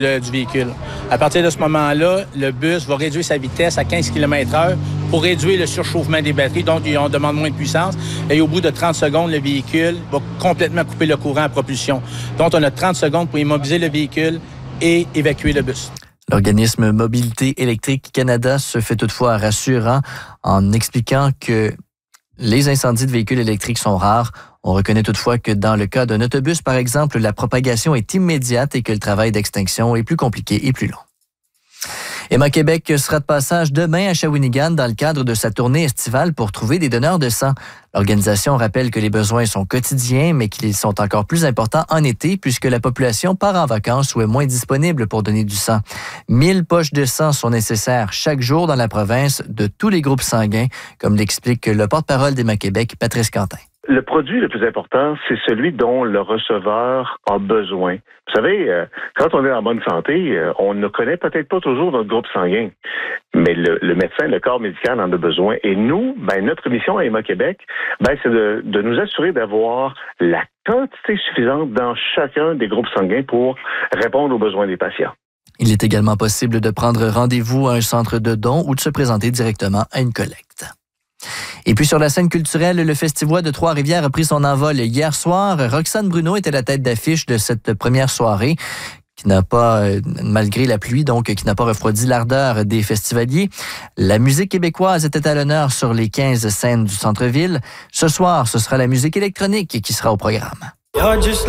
du véhicule. À partir de ce moment-là, le bus va réduire sa vitesse à 15 km/h pour réduire le surchauffement des batteries, donc on demande moins de puissance. Et au bout de 30 secondes, le véhicule va complètement couper le courant à propulsion. Donc, on a 30 secondes pour immobiliser le véhicule et évacuer le bus. L'organisme Mobilité électrique Canada se fait toutefois rassurant en expliquant que les incendies de véhicules électriques sont rares. On reconnaît toutefois que dans le cas d'un autobus, par exemple, la propagation est immédiate et que le travail d'extinction est plus compliqué et plus long. Emma Québec sera de passage demain à Shawinigan dans le cadre de sa tournée estivale pour trouver des donneurs de sang. L'organisation rappelle que les besoins sont quotidiens, mais qu'ils sont encore plus importants en été puisque la population part en vacances ou est moins disponible pour donner du sang. 1000 poches de sang sont nécessaires chaque jour dans la province de tous les groupes sanguins, comme l'explique le porte-parole d'Emma Québec, Patrice Quentin. Le produit le plus important, c'est celui dont le receveur a besoin. Vous savez, quand on est en bonne santé, on ne connaît peut-être pas toujours notre groupe sanguin, mais le médecin, le corps médical en a besoin. Et nous, notre mission à Emma Québec, c'est de nous assurer d'avoir la quantité suffisante dans chacun des groupes sanguins pour répondre aux besoins des patients. Il est également possible de prendre rendez-vous à un centre de dons ou de se présenter directement à une collecte. Et puis sur la scène culturelle, le Festivois de Trois-Rivières a pris son envol hier soir. Roxane Bruno était la tête d'affiche de cette première soirée qui n'a pas, malgré la pluie, donc qui n'a pas refroidi l'ardeur des festivaliers. La musique québécoise était à l'honneur sur les 15 scènes du centre-ville. Ce soir, ce sera la musique électronique qui sera au programme.